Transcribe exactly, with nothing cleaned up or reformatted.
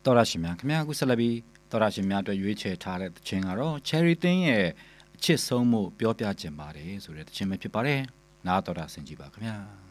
တော်ရရှိများခင်ဗျာအခုဆက်လက်ပြီးတော်ရရှိများအတွက်ရွေးချယ်ထားတဲ့သချင်းကတော့ Cherry သင်းရဲ့အချစ်ဆုံးမှုပြောပြခြင်းပါတယ်ဆိုတဲ့သချင်းပဲဖြစ်ပါတယ်နားတော်တာဆင်ကြည့်ပါခင်ဗျာ